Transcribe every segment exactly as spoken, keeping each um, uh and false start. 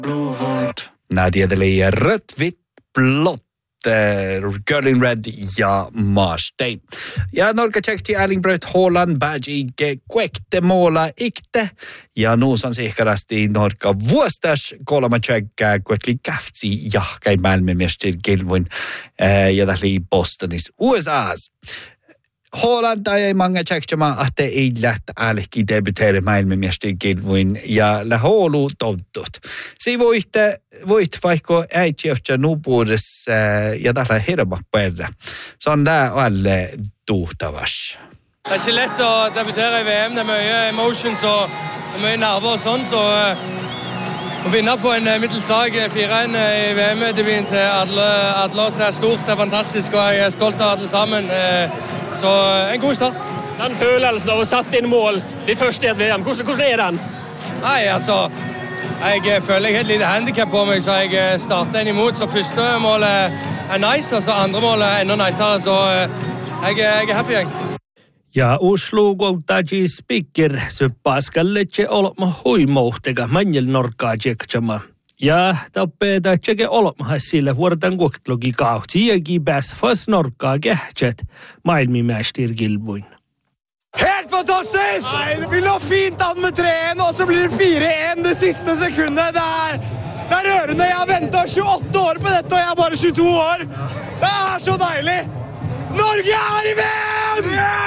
Nadia Delay, rött, vitt, blått. Uh, Girling Red ja Marstein. Ja Norge tjekti Erling Haaland badge kvekte måla ikte. Ja nu on sikarasti Norge vuostas kolma tjekka kvekli kaftsi jahkai maailmanmestari Gilvuin uh, ja täli Bostonis U S A's. Haaland ei mange tjekkama att det ei lätt älki debutere maailmanmestari Gilvuin ja läholu toddut. Si voitte voit vaikka ei tjeftä nupuudess ja tällä hirma perre. Se on där alle tuhtavas. Det er ikke lett å debutere i V M, det er mye emotions og mye nerver og sånn, så å vinne på en middels lag fire en i V M-debuten til alle, alle oss er stort, det er fantastisk, og jeg er stolt av alle sammen. Så en god start. Den følelsen av å sette inn mål, de første i et V M, hvordan, hvordan er den? Nei, altså, jeg føler jeg har et lite handicap på meg, så jeg starter en imot. Så første målet er nice, og så andre målet er enda nicere, så jeg, jeg er happy, jeg. Ja Oslo goutaji speaker syppaaskalletse olma huimohtega manjel norkaa tjekkama. Ja tappeta tjekke olma sille vuortan kohtlogi kauhtsi jegi pääs fast norkaa kehtset maailmanmester Gilvuin. Helt fantastisk! Nei, vi lå fint an med tre en, og så blir det fire en det siste sekundet. Det er, det er rørende. Jeg har ventet tjueåtte år på dette, og jeg er bare tjueto år. Det er så deilig! Norge er i V M!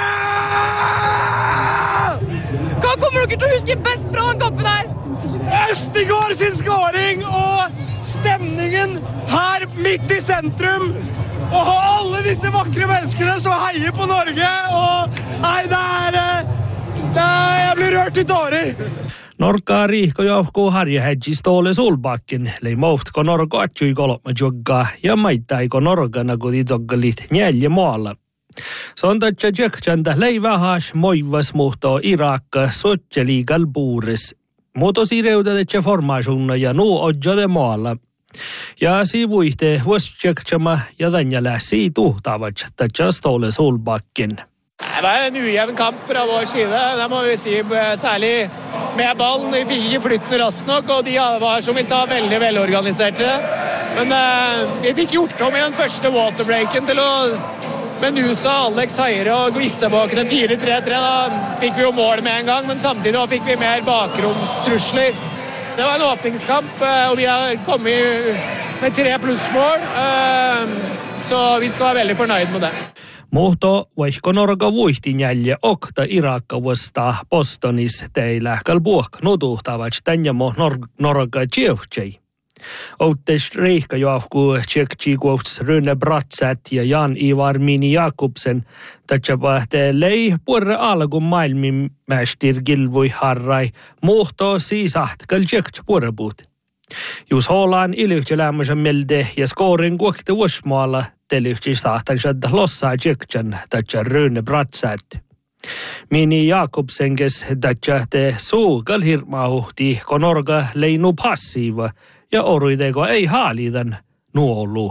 Hva kommer dere til å huske best fra den kampen her? Østigård sin skåring og stemningen her midt i sentrum. Og alle disse vakre menneskene som heier på Norge. Og nei, det er, det er jeg blir rørt i tårer. Norkaa riihko johkuu harjahedji Ståle Solbakken, lei mohtko Norko atsui kolma joggaa ja maittaiko Norgana kudi joggalit neljä maalla. Sontatja tjekkjäntä lei vähäs moivas muhto Irakka sotseliigal puuris. Muotosi reudetetsä formaasuna ja nuu odjode maalla. Ja sivuihte vuos tjekkjama ja tänja läsi tuhtavat tatja Ståle Solbakken. Det var en ujevn kamp fra vår side, det må vi si, særlig med ballen. Vi fikk ikke flytten raskt nok, og de var, som vi sa, veldig velorganiserte. Men uh, vi fikk gjort om i den første waterbreaken til å benusa Alex Heire og gikk tilbake til fire tre tre. Da fikk vi jo mål med en gang, men samtidig da fikk vi mer bakromstrusler. Det var en åpningskamp, uh, og vi har kommet med tre plussmål, uh, så vi skal være veldig fornøyd med det. Muhto vaikko Norga vuihti njälje okta Irakka vasta Bostonis teillä kalbuok nutuhtavat tänjamo nor- Norga tjevtjei. Outes riihka johku tjekki kuots Rune Bratsät ja Jan-Ivar Mini Jakobsen tatsapa te lei puerre algun maailmanmestari Gilvui harrai muhto siisahtkal tjekts puerrepuut. Jus Haaland ilyhtjelämmösen melde ja skoorin kuokte vuosmaalla telyyhti saahtan shadda lossaa tjektjan tatsa Rune Bratsät. Mini Jakobsen kes tatsa te suukal hirmauhti ko Norga leinu passiva ja oruideko ei haalidan nuolu.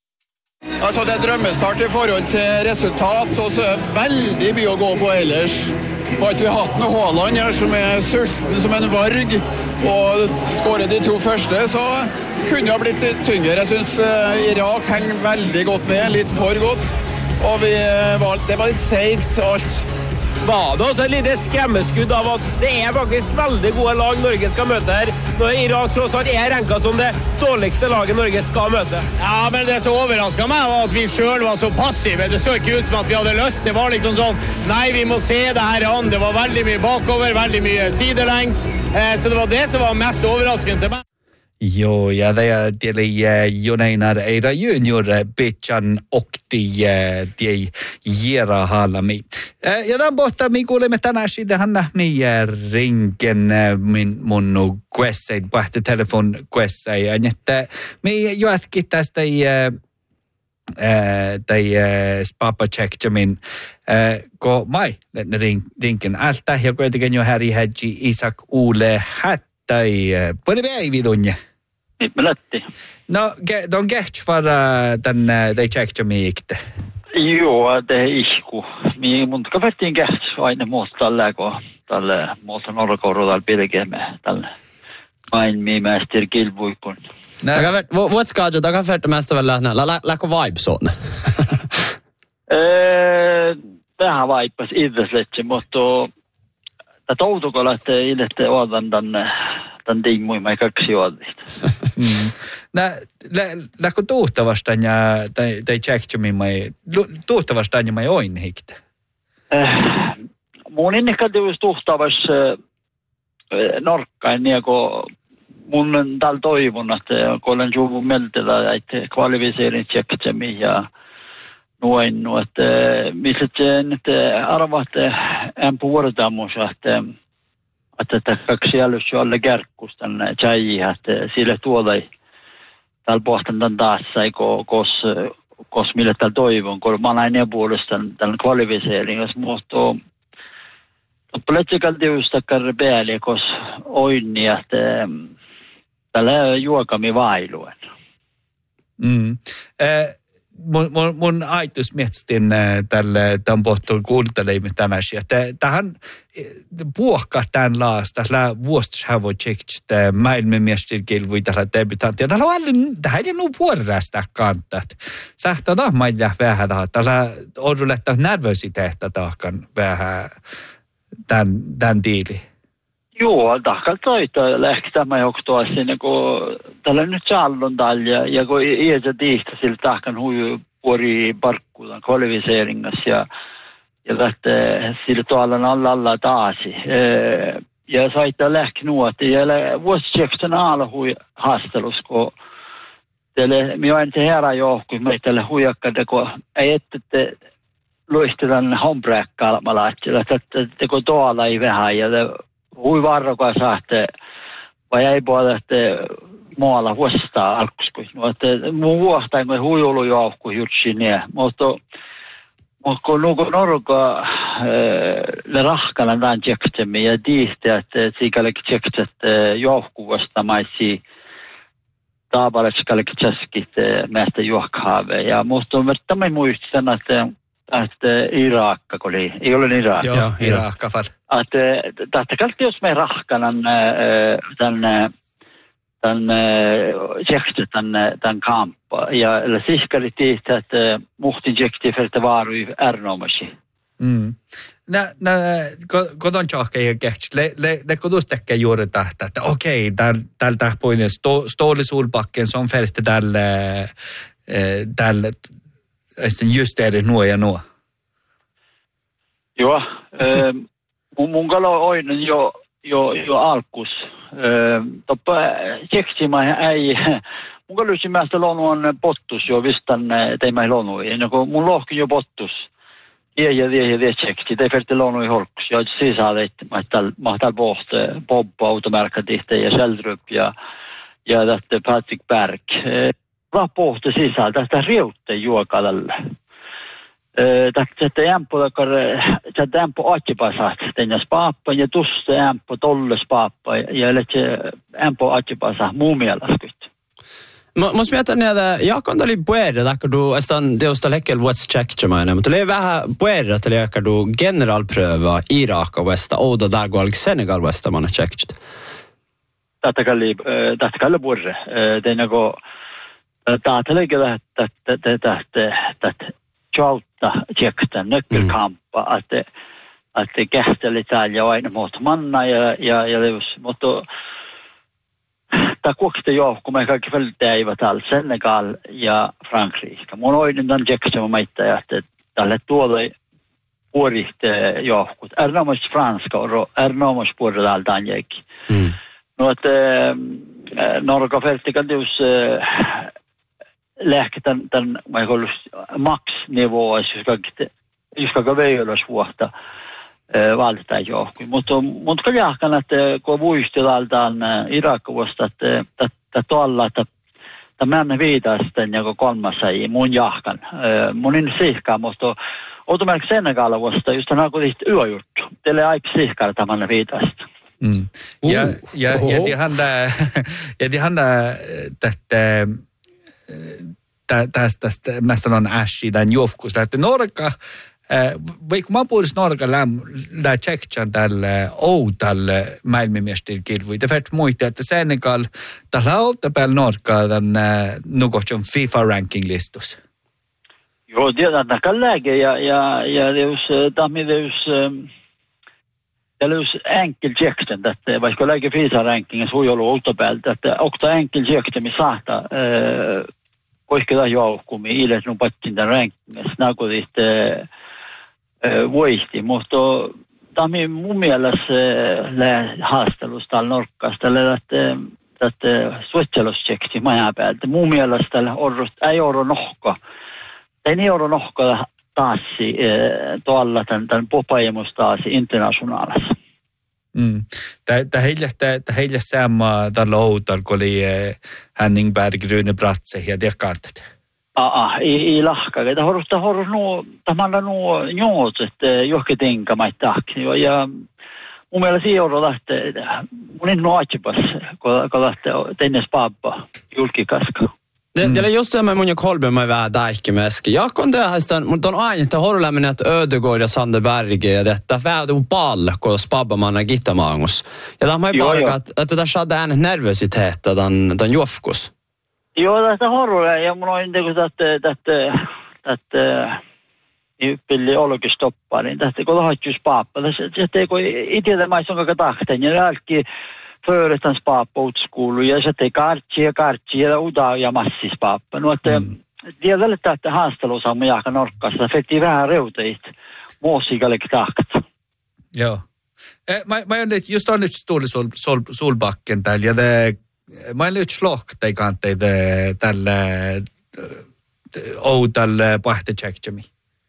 Altså det er drømmestart i forhold til resultat, så er det veldig mye å gå på ellers. Har ikke vi hatt noe Haaland her som er sulten som en varg og skårer de to første, så kunne det ha blitt litt tyngre. Jeg synes Irak henger veldig godt med, litt for godt, og vi var, det var litt seigt alt. Var det også et lite skremmeskudd av at det er faktisk veldig gode lag Norge skal møte her, når Irak tross alt er renket som det dårligste laget Norge skal møte. Ja, men det som overrasket meg var at vi selv var så passive. Det så ikke ut som at vi hadde lyst. Det var liksom sånn, nei, vi må se det her an. Det var veldig mye bakover, veldig mye sidelengs. Eh, så det var det som var mest overraskende til meg. Joo, ja det är Joneinar Eira Junior Bitchan och de de Jera Halami. Ja dan bohta mi kuulemme tänään siitä Hanna mi rinken min mun quessa bahte telefon quessa ja että mi joatkin tästä äh tai spapa check jamin ko mai ring rinken alta ja kuitenkin jo Harry Hedgi Isak Ole hattai pone päivi tunne. Nyt me lähti. No, de gehts för den de checkte mig inte. Joo, det är isku. Mi mun kavertin gehts aina muuta tällä ko tällä muuta norkoru tällä pilkeä me tällä. maailmanmästarkilpuikun. Vuots kaadjo, taka färtä mästä väl lähnä. Läkö vibe sån? Vähän vaipas idäsletse, mutta tätä outokolla, että idätte odan tänne tämän tiimmuimme kaksi vuodista. Läkö tuhtavastaan ja tai tjektsumimme, tuhtavastaan ja mai oin hikte? Mun innekatiivis tuhtavas norkkain, niin kun mun on täällä toivon, että kun olen juuri mieltellä, että kvalifiseerin tjektsumiin ja noin, että missä se nyt arvaat en puhutaan, että että kaksi älys jo alle kärkkus tänne tjäjiä, että sille tuolla ei täällä pohtan tämän taas, kos, kos mille täällä toivon, kun mä näin puolesta tämän kvalifiseerin, mutta Pletsikälti ystäkään päälle, kos oinni, että täällä juokami vailuen. Mm. Äh. Mun, mun, mun aitus mietsin tälle tämän pohtuun kuuntelemaan tänään, että tähän puhkaa tämän laasta, tällä vuositushävo tsekistä maailmanmestarikilvui tällä debutantti. Ja täällä on alle, tähän ei ole puolesta kantaa. Sähtää taas mailla vähän taas. Täällä on yllättä nervösiteettä tahkan vähän tämän, tämän diili. Joo, tahkan toita lähtämään johtua sinne, kun täällä nyt sallon täällä, ja, ja kun iänsä tiihtä sillä tahkan huiju puori parkkuudan kvalifiseeringassa, ja, ja että sillä tuolla alla alla taasi. Ja saittaa lähti nuotti, ja vuositseksen alla hui haastelus, kun teille, minä aina se herra johku, me teille huijakkade, kun ei ette luistetaan hombräkkalmalla, että kun tuolla ei vähän, ja hui varrokaa saatte, vai ei puolella, että maalla vuostaa alkuskuin. Mutta mun vuohtaan, kun hui ollut johku jutsin, mutta mutta kun nuku norka le rahkana tämän tjeksemme ja tiihti, että sikälikin tjekset johku vuostamaisi taapaletsikalikin tjeskit meistä juokhaave. Ja musta on tämän muistan, että että Irakka, kun oli, ei ole Irakka. Joo, Irakka. Että tästä kalti, jos me rahkanan tämän tämän tjekset tämän kamppa. Ja siskari tiihti, että muhtin tjekti fältä vaarui ärnomasi. Mm. Nä, nä, kodon tjahka ei kehtsi. Le, le, le kodus tekee juuri tähtä, että okei, täällä tähpoinen stoolisuulpakken, se on färti tälle tälle just eri nuo ja nuo. Joo, äh, mun, mun kalo oinen jo, jo, jo alkus. Äh, toppa tseksimä ei, mun kalusin mästä lonuan pottus jo vistan teimä lonui. Ennen kuin mun lohki jo pottus. Ja ja ja ja tsekti, te färti lonui holkus. Ja sisään, että mä täällä pohti Bobba automärkatihte ja Seldrup ja, ja tästä Patrick Berg. Raportti sisään tästä riutteen juokalalle. Tästä ämpö, tästä ämpö atjipasat, tänne spaappa ja tuosta ämpö tolle spaappa ja lähtee ämpö atjipasat muun mielestä. Måste jag tänka att jag kan tali puera där du estan det osta läckel what's check chamana mutta le vähän puera till jag du generalpröva Irak och Västa och då där går Senegal Västa man checked. Tätä kalli tätä kalli puera tänne go Taatelegellä, että että että tjauta tjekta nyckelkampa, että että kähteli täällä jo aina muuta manna ja ja ja leus, mutta tämä kuoksta johku, me kaikki välttää eivät täällä Senegal ja Frankrike. Mun oinen tämän tjekta maittaa, että tälle tuolla puolista johkut. Ernomais Franska och ernomais puolella täällä tämän jäkki. No, että Norga Fertikaldius lähti tämän, tämän max-nivåa, jos kaikki veijolas vuotta valtaa johonkin. Mutta mut kyllä jahkan, että kun muistellaan Irakkuosta, että tuolla, että tämä viitaisten ja kolmassa ei mun jahkan. Mun en sihkaa, mutta automerkki Senegalavuosta, just tämän kun tehty yöjuttu. Teille aika sihkaa tämän viitaista. Mm. Ja, uh, ja, ja det handlar, ja det handlar tästä tästä tästä mest någon ash i den jofkus, että Norka Vaikka mä puhuis Norga lää tsektsan tälle oudalle maailmanmestarikilvui, det färt muita, että Senegal tällä ouda päällä Norgaa tämän nukotjon FIFA-ranking-listus. Joo, tiedän, että kalläge ja, ja, ja deus, tammi deus, det lös enkel tjekten, että vaikka lägger FIFA-rankingen så jolo ouda päällä, että okta enkel tjekten mi saata, koikeda joukkumi, ilet nu pattin tämän rankingen, snakodit voitti, mutta tammi mun mielestä haastelusta täällä Norkassa, tällä että suetselustsekti majan päältä. Mun mielestä tällä ei ole nohka. Ei niin ole nohka taas tuolla tämän popaimus taas internationaalissa. Mm. Tämä heille sama tällä outal, kun oli Henningberg, Rune Bratse ja tiekartat. Ah, i, i lahka. Det har det har nu tamalla nu njot että johonkin tinkamaittakni ja mun mielestä ei ole lähteä. Mun en noachipas, kun kun lähteä tennis pappa julkikaska. Det det är just det med mun kolben med vä daikkemäski. Jag kan det hästan, mutta on aina että horleminen että Ödegård ja Sandeberg ja detta vädu pall kun spabbamanna gittamaangus. Ja tämä mai bara att att det skadde en nervositet den den jofkus. Joo, tästä horroa ja mun on niin kuin että että että yppili olki stoppaa, niin tästä kun lahjus pappa. Se teko itse tämä on aika tahten ja jälki förestans pappa utskulu ja se teki kartsi ja kartsi ja uda ja massis pappa. No että det är väldigt att haastelu saa mun jaka Norkkassa. Fekti vähän reuteit muosikalle tahkat. Joo. Mä mä just on nyt tuli sul sul sulbacken täällä ja det mä en nyt slokta ei kanteita tällä oudalle pahtechekjami.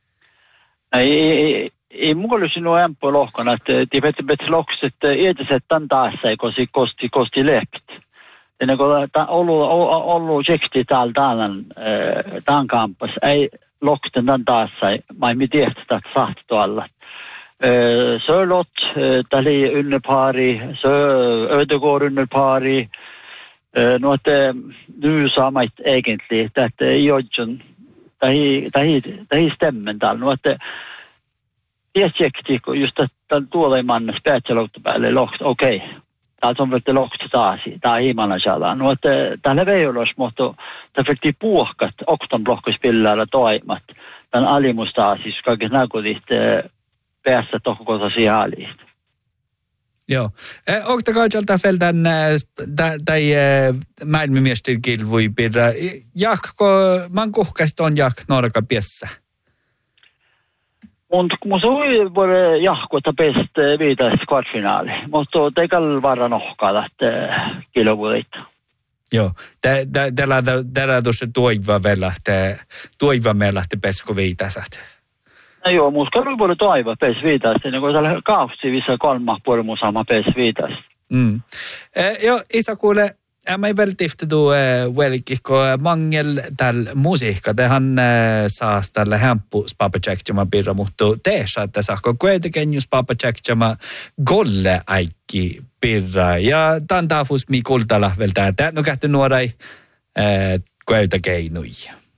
Ei ei mulla olisi nuo ämpö lohkana, että te vette bet lokset edeset tämän taas ei kosi kosti kosti lekt. Ennen kuin ta ollut ollut tsekti täällä tämän tämän kampas ei lokten tämän taas ei mä en tiedä että saat tuolla. Sörlott täli underpari, sö Ödegård underpari. No että nu samat egentlig että jodjon tai tai tai stemmen täällä no että tiedätkö kun just että tuolla manna specialoutta päälle lokt okei okay. Täällä on vettä lokt taas tai himana saada no että täällä veilos mutta tämä fikti puhkat oktan blokkispillalla toimat tämän alimus taas siis kaikki näködit päässä tohkoota sialiit. Joo. Onko kaikilta feltän tai maailmanmestarikilvui pirra? Jakko, man kuhkasta on jak Norga piessä? Mun mun soi voi jahkota best viides kvartfinaali, mutta tekal varra nohkaa että kilovuotta. Joo. Tällä tällä tuossa toiva velähtee, toiva melähtee pesko viitasat. No joo, musta oli paljon toiva P S viisi, niin kuin tällä kaupsi vissa kolma puoli muusama P S viisi. Mm. Eh, joo, Isa kuule, mä ei välttämättä tuo velkikko mangel tällä musiikka, tehän saa tällä hempu spapachekjama pirra, mutta teessä, että saako kuitenkin just spapachekjama golle aikki pirra. Ja tämän taafus mi kultala vältää, että no kähty nuorai kuitenkin keinui.